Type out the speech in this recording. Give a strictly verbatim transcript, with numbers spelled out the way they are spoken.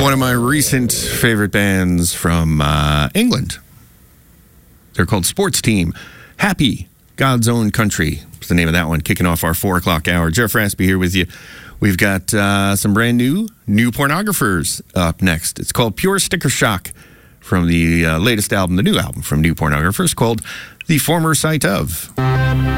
One of my recent favorite bands from uh, England. They're called Sports Team. Happy, God's Own Country is the name of that one, kicking off our four o'clock hour. Jeff Raspy here with you. We've got uh, some brand new, new pornographers up next. It's called Pure Sticker Shock from the uh, latest album, the new album from New Pornographers called The Former Sight Of.